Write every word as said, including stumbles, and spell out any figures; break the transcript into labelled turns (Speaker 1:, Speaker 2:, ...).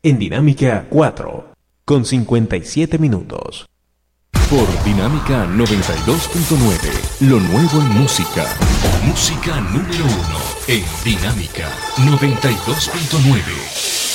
Speaker 1: en Dinámica cuatro, con cincuenta y siete minutos.
Speaker 2: Por Dinámica noventa y dos punto nueve, lo nuevo en música. Música número uno en Dinámica noventa y dos punto nueve.